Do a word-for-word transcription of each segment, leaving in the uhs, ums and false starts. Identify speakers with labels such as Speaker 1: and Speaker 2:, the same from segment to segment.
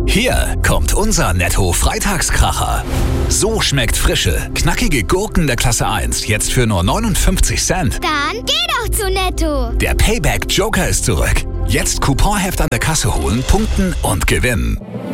Speaker 1: Hier kommt unser Netto-Freitagskracher. So schmeckt frische, knackige Gurken der Klasse eins jetzt für nur neunundfünfzig Cent.
Speaker 2: Dann geh doch zu Netto.
Speaker 1: Der Payback-Joker ist zurück. Jetzt Couponheft an der Kasse holen, punkten und gewinnen.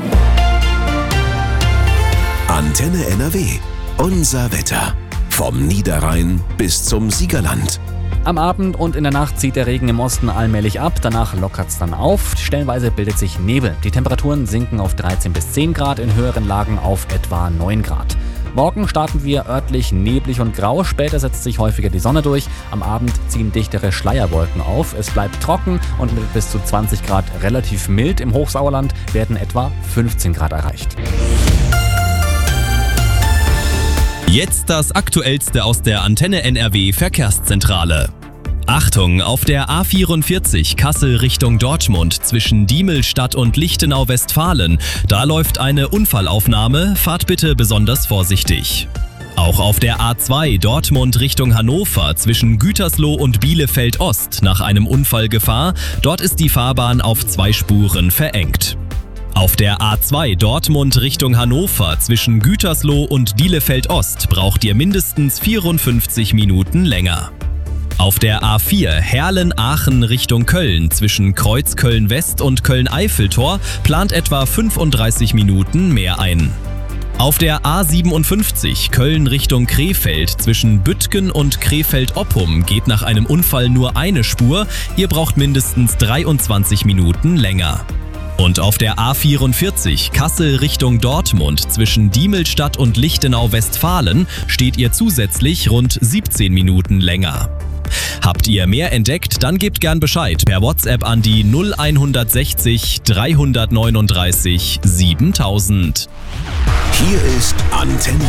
Speaker 3: Antenne N R W. Unser Wetter. Vom Niederrhein bis zum Siegerland.
Speaker 4: Am Abend und in der Nacht zieht der Regen im Osten allmählich ab, danach lockert es dann auf. Stellenweise bildet sich Nebel. Die Temperaturen sinken auf dreizehn bis zehn Grad, in höheren Lagen auf etwa neun Grad. Morgen starten wir örtlich neblig und grau, später setzt sich häufiger die Sonne durch. Am Abend ziehen dichtere Schleierwolken auf. Es bleibt trocken und mit bis zu zwanzig Grad relativ mild. Im Hochsauerland werden etwa fünfzehn Grad erreicht.
Speaker 5: Jetzt das Aktuellste aus der Antenne N R W Verkehrszentrale. Achtung, auf der A vierundvierzig Kassel Richtung Dortmund zwischen Diemelstadt und Lichtenau-Westfalen. Da läuft eine Unfallaufnahme, fahrt bitte besonders vorsichtig. Auch auf der A zwei Dortmund Richtung Hannover zwischen Gütersloh und Bielefeld Ost nach einem Unfall Gefahr. Dort ist die Fahrbahn auf zwei Spuren verengt. Auf der A zwei Dortmund Richtung Hannover zwischen Gütersloh und Bielefeld Ost braucht ihr mindestens vierundfünfzig Minuten länger. Auf der A vier Herlen-Aachen Richtung Köln zwischen Kreuzköln-West und Köln-Eiffeltor plant etwa fünfunddreißig Minuten mehr ein. Auf der A siebenundfünfzig Köln Richtung Krefeld zwischen Büttgen und Krefeld-Oppum geht nach einem Unfall nur eine Spur, ihr braucht mindestens dreiundzwanzig Minuten länger. Und auf der A vierundvierzig Kassel Richtung Dortmund zwischen Diemelstadt und Lichtenau-Westfalen steht ihr zusätzlich rund siebzehn Minuten länger. Habt ihr mehr entdeckt, dann gebt gern Bescheid per WhatsApp an die null hundertsechzig dreihundertneununddreißig siebentausend.
Speaker 3: Hier ist Antenne